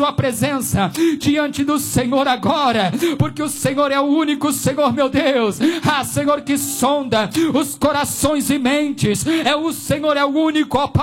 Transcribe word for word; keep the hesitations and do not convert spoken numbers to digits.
sua presença, diante do Senhor agora, porque o Senhor é o único Senhor, meu Deus, ah, Senhor, que sonda os corações e mentes. É o Senhor, é o único, ó Pai,